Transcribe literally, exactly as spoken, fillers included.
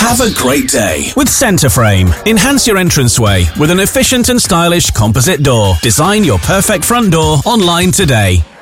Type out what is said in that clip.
Have a great day with Centreframe. Enhance your entranceway with an efficient and stylish composite door. Design your perfect front door online today.